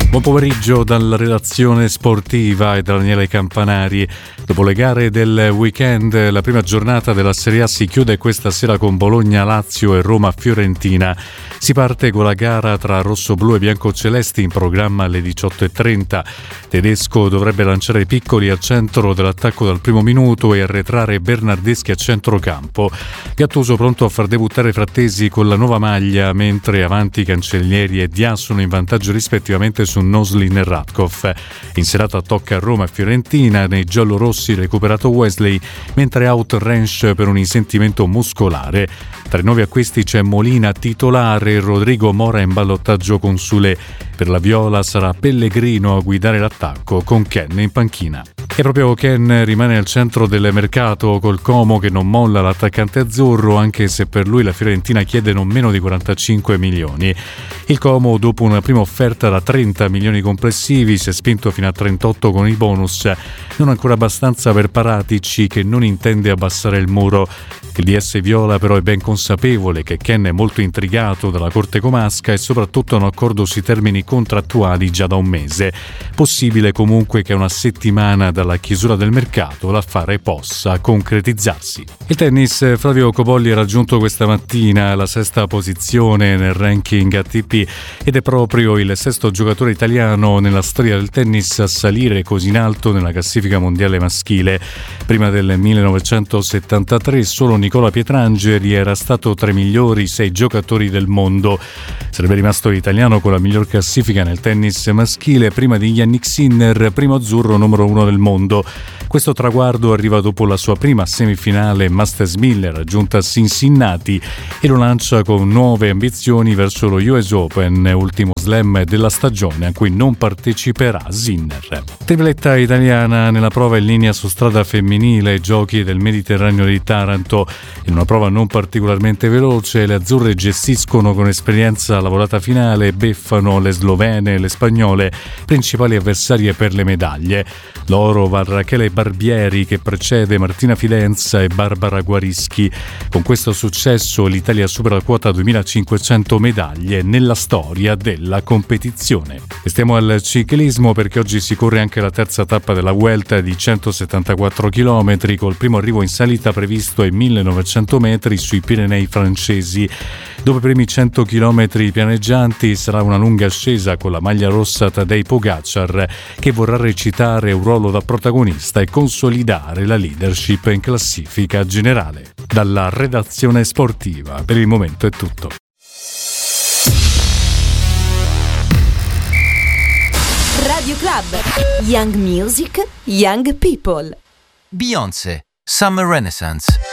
Buon pomeriggio dalla redazione sportiva e da Daniele Campanari. Dopo le gare del weekend, la prima giornata della Serie A si chiude questa sera con Bologna-Lazio e Roma-Fiorentina. Si parte con la gara tra rossoblù e biancocelesti in programma alle 18:30. Tedesco dovrebbe lanciare i piccoli al centro dell'attacco dal primo minuto e arretrare Bernardeschi a centrocampo. Gattuso pronto a far debuttare Frattesi con la nuova maglia, mentre avanti Cancellieri e Dia sono in vantaggio rispettivamente su Noslin e Radkov. In serata tocca a Roma e Fiorentina, nei giallorossi recuperato Wesley, mentre out Rensch per un insentimento muscolare. Tra i nuovi acquisti c'è Molina titolare e Rodrigo Mora in ballottaggio con Sule. Per la Viola sarà Pellegrino a guidare l'attacco con Ken in panchina. E proprio Ken rimane al centro del mercato col Como che non molla l'attaccante azzurro, anche se per lui la Fiorentina chiede non meno di 45 milioni. Il Como, dopo una prima offerta da 30 milioni complessivi, si è spinto fino a 38 con i bonus, non ancora abbastanza per Paratici che non intende abbassare il muro. Il DS Viola però è ben consapevole che Ken è molto intrigato dalla Corte Comasca e soprattutto hanno accordo sui termini contrattuali già da un mese. Possibile comunque che a una settimana dalla chiusura del mercato l'affare possa concretizzarsi. Il tennis, Flavio Cobolli ha raggiunto questa mattina la sesta posizione nel ranking ATP ed è proprio il sesto giocatore italiano nella storia del tennis a salire così in alto nella classifica mondiale maschile. Prima del 1973 solo Nicola Pietrangeli era stato tra i migliori 6 giocatori del mondo. Sarebbe rimasto l'italiano con la miglior classifica nel tennis maschile prima di Yannick Sinner, primo azzurro numero 1 del mondo. Questo traguardo arriva dopo la sua prima semifinale Masters 1000 raggiunta a Cincinnati e lo lancia con nuove ambizioni verso lo US Open, ultimo slam della stagione a cui non parteciperà Sinner. Tripletta italiana nella prova in linea su strada femminile ai Giochi del Mediterraneo di Taranto. In una prova non particolarmente veloce, le azzurre gestiscono con esperienza la volata finale e beffano le slovene e le spagnole, principali avversarie per le medaglie. L'oro va a Rachele Barbieri che precede Martina Fidenza e Barbara Guarischi. Con questo successo l'Italia supera la quota 2500 medaglie nella storia della competizione. Stiamo al ciclismo perché oggi si corre anche la terza tappa della Vuelta di 174 km col primo arrivo in salita previsto ai 1900 metri sui Pirenei francesi. Dopo i primi 100 km pianeggianti sarà una lunga ascesa con la maglia rossa Tadej Pogacar che vorrà recitare un ruolo da protagonista e consolidare la leadership in classifica generale. Dalla redazione sportiva per il momento è tutto. Radio Club, Young Music, Young People. Beyoncé, Summer Renaissance.